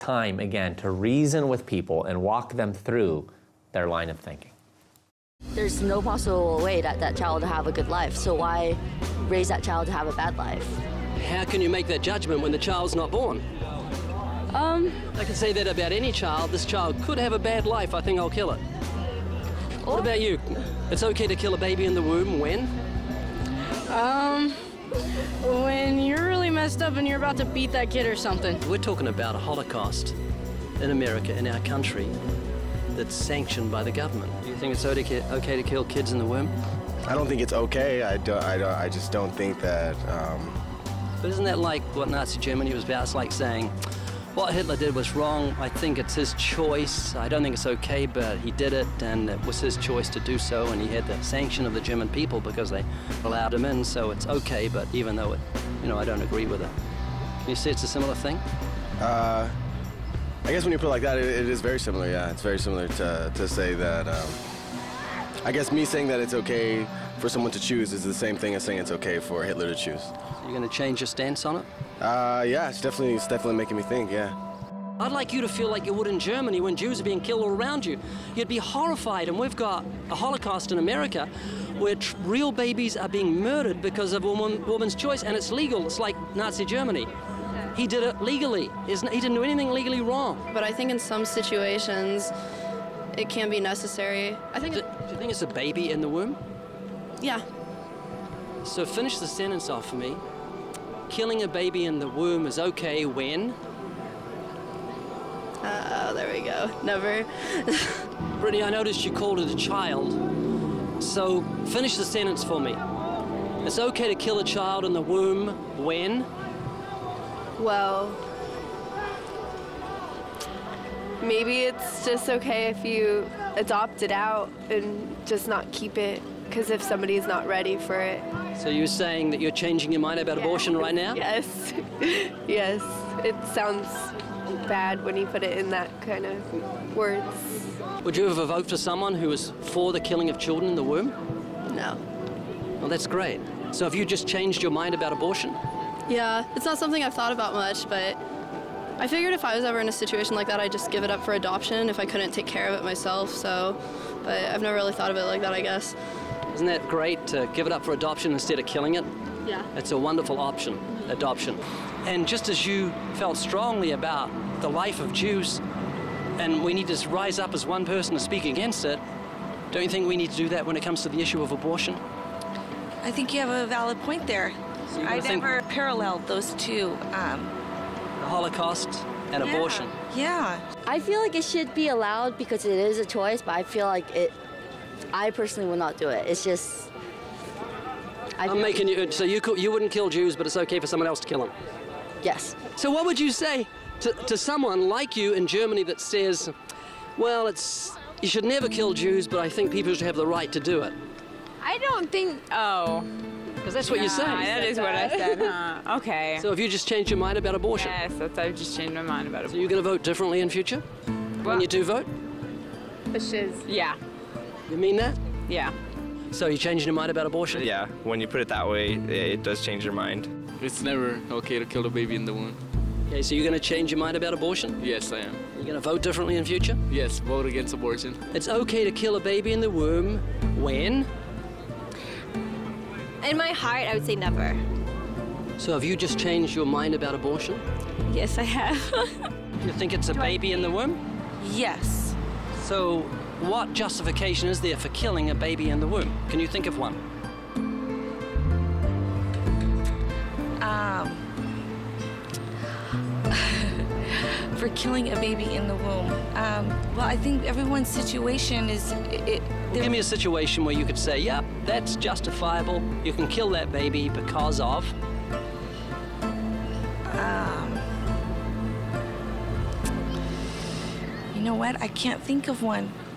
time, again, to reason with people and walk them through their line of thinking. There's no possible way that that child will have a good life, so why raise that child to have a bad life? How can you make that judgment when the child's not born? I can say that about any child. This child could have a bad life. I think I'll kill it. What about you? It's okay to kill a baby in the womb when? When you're really messed up and you're about to beat that kid or something. We're talking about a Holocaust in America, in our country, that's sanctioned by the government. Do you think it's okay to kill kids in the womb? I don't think it's okay. I just don't think that. But isn't that like what Nazi Germany was about? It's like saying, what Hitler did was wrong. I think it's his choice. I don't think it's okay, but he did it, and it was his choice to do so, and he had the sanction of the German people because they allowed him in, so it's okay, but even though I don't agree with it. Can you see it's a similar thing? I guess when you put it like that, it is very similar, yeah. It's very similar to say that, I guess me saying that it's okay for someone to choose is the same thing as saying it's okay for Hitler to choose. So you're going to change your stance on it? Yeah, it's definitely making me think, yeah. I'd like you to feel like you would in Germany when Jews are being killed all around you. You'd be horrified, and we've got a Holocaust in America where real babies are being murdered because of a woman's choice, and it's legal. It's like Nazi Germany. He did it legally. He didn't do anything legally wrong. But I think in some situations, it can be necessary. Do you think it's a baby in the womb? Yeah. So finish the sentence off for me. Killing a baby in the womb is okay when? Oh, there we go. Never. Brittany, I noticed you called it a child. So finish the sentence for me. It's okay to kill a child in the womb when? Well, maybe it's just okay if you adopt it out and just not keep it, because if somebody's not ready for it. So you're saying that you're changing your mind about abortion right now? Yes. Yes. It sounds bad when you put it in that kind of words. Would you ever vote for someone who was for the killing of children in the womb? No. Well, that's great. So have you just changed your mind about abortion? Yeah, it's not something I've thought about much, but I figured if I was ever in a situation like that, I'd just give it up for adoption if I couldn't take care of it myself, but I've never really thought of it like that, I guess. Isn't that great to give it up for adoption instead of killing it? Yeah. It's a wonderful option, adoption. And just as you felt strongly about the life of Jews, and we need to rise up as one person to speak against it, don't you think we need to do that when it comes to the issue of abortion? I think you have a valid point there. So I never paralleled those two. The Holocaust and abortion. Yeah. I feel like it should be allowed because it is a choice, but I feel like I personally will not do it. It's just... I'm making you... So you wouldn't kill Jews, but it's okay for someone else to kill them? Yes. So what would you say to someone like you in Germany that says, well, you should never kill Jews, but I think people should have the right to do it? I don't think... Oh. Because that's what you're saying. That is what I said, huh? Okay. So have you just changed your mind about abortion? Yes, I've just changed my mind about abortion. So you're going to vote differently in future? When you do vote? Yeah. You mean that? Yeah. So you're changing your mind about abortion? Yeah, when you put it that way, it does change your mind. It's never okay to kill a baby in the womb. Okay, so you're going to change your mind about abortion? Yes, I am. You're going to vote differently in future? Yes, vote against abortion. It's okay to kill a baby in the womb when? In my heart, I would say never. So have you just changed your mind about abortion? Yes, I have. You think it's a baby in the womb? Yes. So what justification is there for killing a baby in the womb? Can you think of one? For killing a baby in the womb. Well, I think everyone's situation is... Give me a situation where you could say, yep, that's justifiable. You can kill that baby because of... You know what? I can't think of one.